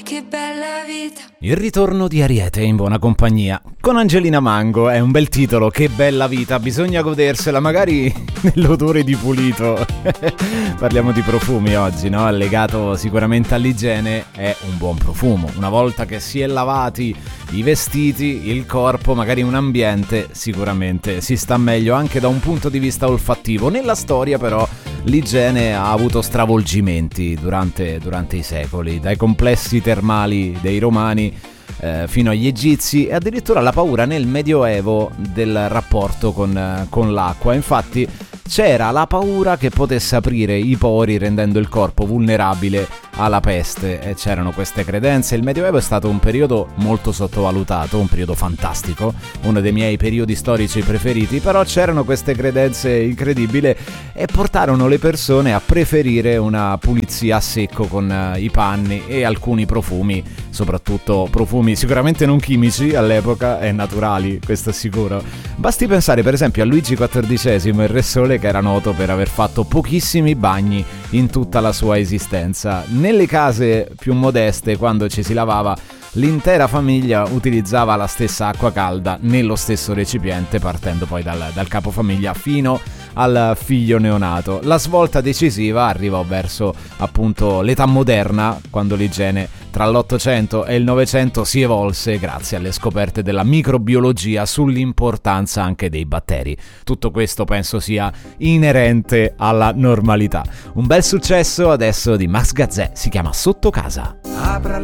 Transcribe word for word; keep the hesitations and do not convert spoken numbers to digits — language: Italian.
che bella vita. Il ritorno di Ariete in buona compagnia con Angelina Mango è un bel titolo, che bella vita, bisogna godersela magari nell'odore di pulito. Parliamo di profumi oggi, no? Legato sicuramente all'igiene è un buon profumo. Una volta che si è lavati i vestiti, il corpo, magari un ambiente, sicuramente si sta meglio anche da un punto di vista olfattivo. Nella storia però l'igiene ha avuto stravolgimenti durante, durante i secoli, dai complessi termali dei romani eh, fino agli egizi, e addirittura la paura nel Medioevo del rapporto con, eh, con l'acqua. Infatti c'era la paura che potesse aprire i pori rendendo il corpo vulnerabile alla peste, e c'erano queste credenze. Il Medioevo è stato un periodo molto sottovalutato, un periodo fantastico, uno dei miei periodi storici preferiti, però c'erano queste credenze incredibili e portarono le persone a preferire una pulizia a secco con i panni e alcuni profumi, soprattutto profumi sicuramente non chimici all'epoca e naturali, questo è sicuro. Basti pensare per esempio a Luigi quattordicesimo, il Re Sole, che era noto per aver fatto pochissimi bagni in tutta la sua esistenza. Nelle case più modeste, quando ci si lavava, l'intera famiglia utilizzava la stessa acqua calda nello stesso recipiente, partendo poi dal, dal capofamiglia fino al figlio neonato. La svolta decisiva arrivò verso appunto l'età moderna, quando l'igiene tra l'Ottocento e il Novecento si evolse grazie alle scoperte della microbiologia sull'importanza anche dei batteri. Tutto questo penso sia inerente alla normalità. Un bel successo adesso di Max Gazzè, si chiama Sotto Casa. Apra